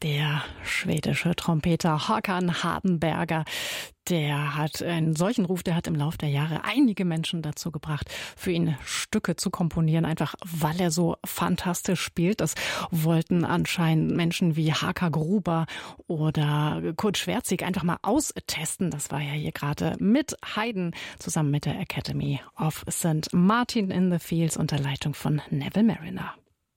Der schwedische Trompeter Håkan Hardenberger, der hat einen solchen Ruf, der hat im Laufe der Jahre einige Menschen dazu gebracht, für ihn Stücke zu komponieren, einfach weil er so fantastisch spielt. Das wollten anscheinend Menschen wie Haka Gruber oder Kurt Schwerzig einfach mal austesten. Das war ja hier gerade mit Haydn zusammen mit der Academy of St. Martin in the Fields unter Leitung von Neville Marriner.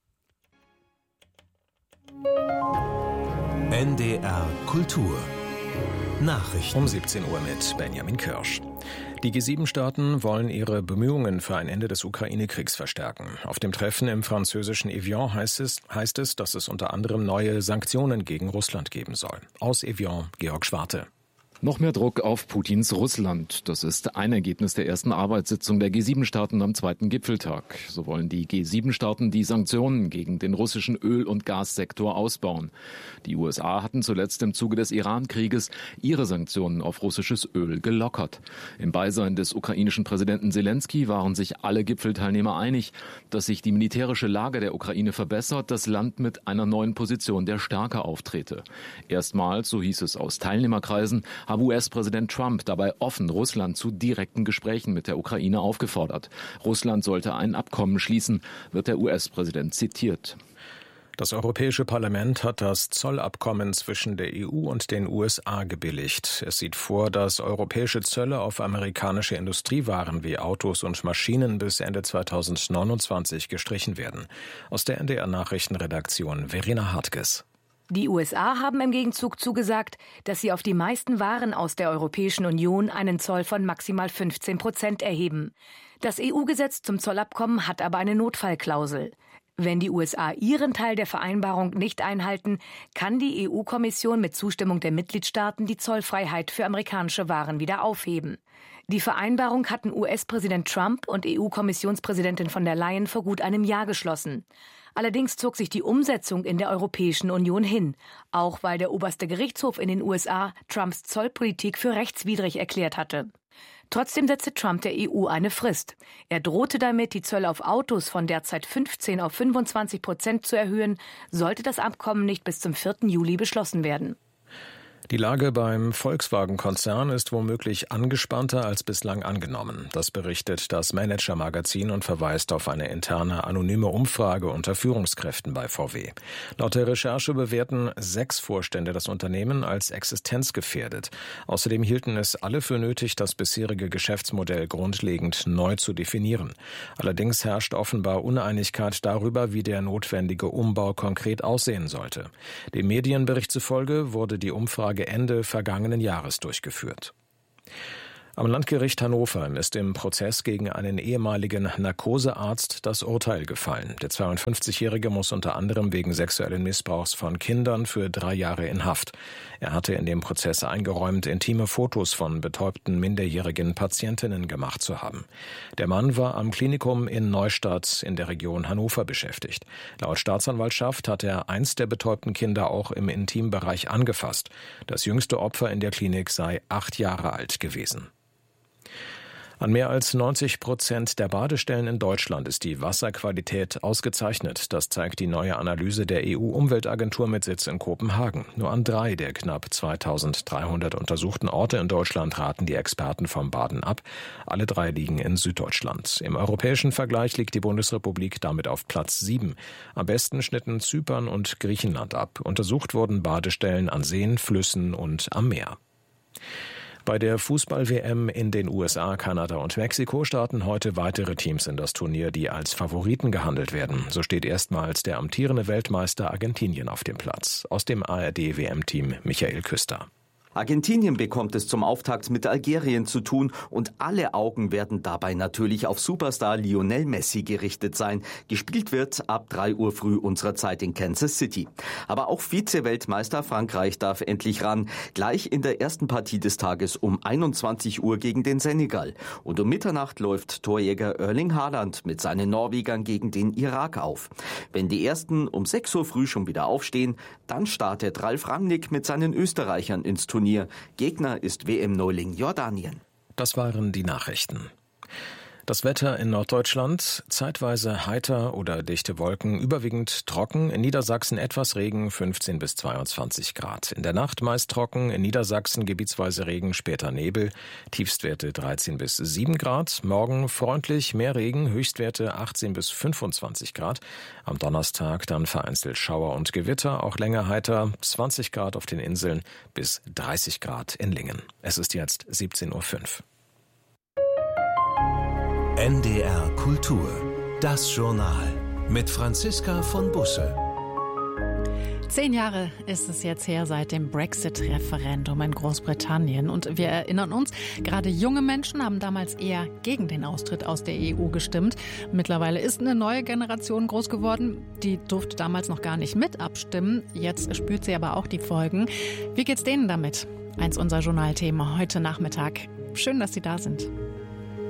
NDR Kultur Nachrichten um 17 Uhr mit Benjamin Kirsch. Die G7-Staaten wollen ihre Bemühungen für ein Ende des Ukraine-Kriegs verstärken. Auf dem Treffen im französischen Evian heißt es, dass es unter anderem neue Sanktionen gegen Russland geben soll. Aus Evian, Georg Schwarte. Noch mehr Druck auf Putins Russland. Das ist ein Ergebnis der ersten Arbeitssitzung der G7-Staaten am zweiten Gipfeltag. So wollen die G7-Staaten die Sanktionen gegen den russischen Öl- und Gassektor ausbauen. Die USA hatten zuletzt im Zuge des Iran-Krieges ihre Sanktionen auf russisches Öl gelockert. Im Beisein des ukrainischen Präsidenten Selenskyj waren sich alle Gipfelteilnehmer einig, dass sich die militärische Lage der Ukraine verbessert, das Land mit einer neuen Position der Stärke auftrete. Erstmals, so hieß es aus Teilnehmerkreisen, habe US-Präsident Trump dabei offen Russland zu direkten Gesprächen mit der Ukraine aufgefordert. Russland sollte ein Abkommen schließen, wird der US-Präsident zitiert. Das Europäische Parlament hat das Zollabkommen zwischen der EU und den USA gebilligt. Es sieht vor, dass europäische Zölle auf amerikanische Industriewaren wie Autos und Maschinen bis Ende 2029 gestrichen werden. Aus der NDR-Nachrichtenredaktion Verena Hartges. Die USA haben im Gegenzug zugesagt, dass sie auf die meisten Waren aus der Europäischen Union einen Zoll von maximal 15% erheben. Das EU-Gesetz zum Zollabkommen hat aber eine Notfallklausel. Wenn die USA ihren Teil der Vereinbarung nicht einhalten, kann die EU-Kommission mit Zustimmung der Mitgliedstaaten die Zollfreiheit für amerikanische Waren wieder aufheben. Die Vereinbarung hatten US-Präsident Trump und EU-Kommissionspräsidentin von der Leyen vor gut einem Jahr geschlossen. Allerdings zog sich die Umsetzung in der Europäischen Union hin, auch weil der oberste Gerichtshof in den USA Trumps Zollpolitik für rechtswidrig erklärt hatte. Trotzdem setzte Trump der EU eine Frist. Er drohte damit, die Zölle auf Autos von derzeit 15 auf 25% zu erhöhen, sollte das Abkommen nicht bis zum 4. Juli beschlossen werden. Die Lage beim Volkswagen-Konzern ist womöglich angespannter als bislang angenommen. Das berichtet das Manager-Magazin und verweist auf eine interne anonyme Umfrage unter Führungskräften bei VW. Laut der Recherche bewerten 6 Vorstände das Unternehmen als existenzgefährdet. Außerdem hielten es alle für nötig, das bisherige Geschäftsmodell grundlegend neu zu definieren. Allerdings herrscht offenbar Uneinigkeit darüber, wie der notwendige Umbau konkret aussehen sollte. Dem Medienbericht zufolge wurde die Umfrage Ende vergangenen Jahres durchgeführt. Am Landgericht Hannover ist im Prozess gegen einen ehemaligen Narkosearzt das Urteil gefallen. Der 52-Jährige muss unter anderem wegen sexuellen Missbrauchs von Kindern für 3 Jahre in Haft. Er hatte in dem Prozess eingeräumt, intime Fotos von betäubten minderjährigen Patientinnen gemacht zu haben. Der Mann war am Klinikum in Neustadt in der Region Hannover beschäftigt. Laut Staatsanwaltschaft hat er eins der betäubten Kinder auch im Intimbereich angefasst. Das jüngste Opfer in der Klinik sei 8 Jahre alt gewesen. An mehr als 90% der Badestellen in Deutschland ist die Wasserqualität ausgezeichnet. Das zeigt die neue Analyse der EU-Umweltagentur mit Sitz in Kopenhagen. Nur an 3 der knapp 2300 untersuchten Orte in Deutschland raten die Experten vom Baden ab. Alle 3 liegen in Süddeutschland. Im europäischen Vergleich liegt die Bundesrepublik damit auf Platz 7. Am besten schnitten Zypern und Griechenland ab. Untersucht wurden Badestellen an Seen, Flüssen und am Meer. Bei der Fußball-WM in den USA, Kanada und Mexiko starten heute weitere Teams in das Turnier, die als Favoriten gehandelt werden. So steht erstmals der amtierende Weltmeister Argentinien auf dem Platz. Aus dem ARD-WM-Team Michael Küster. Argentinien bekommt es zum Auftakt mit Algerien zu tun und alle Augen werden dabei natürlich auf Superstar Lionel Messi gerichtet sein. Gespielt wird ab 3 Uhr früh unserer Zeit in Kansas City. Aber auch Vize-Weltmeister Frankreich darf endlich ran. Gleich in der ersten Partie des Tages um 21 Uhr gegen den Senegal. Und um Mitternacht läuft Torjäger Erling Haaland mit seinen Norwegern gegen den Irak auf. Wenn die Ersten um 6 Uhr früh schon wieder aufstehen, dann startet Ralf Rangnick mit seinen Österreichern ins Turnier. Gegner ist WM-Neuling Jordanien. Das waren die Nachrichten. Das Wetter in Norddeutschland, zeitweise heiter oder dichte Wolken, überwiegend trocken, in Niedersachsen etwas Regen, 15 bis 22 Grad. In der Nacht meist trocken, in Niedersachsen gebietsweise Regen, später Nebel, Tiefstwerte 13 bis 7 Grad. Morgen freundlich, mehr Regen, Höchstwerte 18 bis 25 Grad. Am Donnerstag dann vereinzelt Schauer und Gewitter, auch länger heiter, 20 Grad auf den Inseln bis 30 Grad in Lingen. Es ist jetzt 17:05 Uhr. NDR Kultur, das Journal mit Franziska von Busse. 10 Jahre ist es jetzt her seit dem Brexit-Referendum in Großbritannien. Und wir erinnern uns, gerade junge Menschen haben damals eher gegen den Austritt aus der EU gestimmt. Mittlerweile ist eine neue Generation groß geworden. Die durfte damals noch gar nicht mit abstimmen. Jetzt spürt sie aber auch die Folgen. Wie geht's denen damit? Eins unserer Journalthemen heute Nachmittag. Schön, dass Sie da sind.